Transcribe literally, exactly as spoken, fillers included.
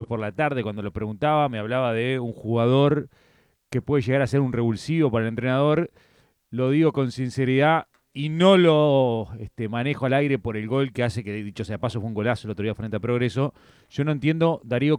por la tarde, cuando lo preguntaba, me hablaba de un jugador que puede llegar a ser un revulsivo para el entrenador. Lo digo con sinceridad y no lo este, manejo al aire por el gol que hace, que dicho sea paso fue un golazo el otro día frente a Progreso. Yo no entiendo, Darío,